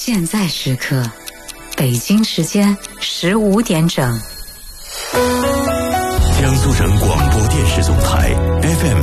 现在时刻，北京时间15点整。 江苏省广播电视总台 FM